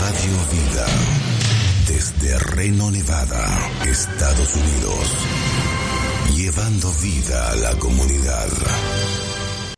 Radio Vida, desde Reno, Nevada, Estados Unidos, llevando vida a la comunidad.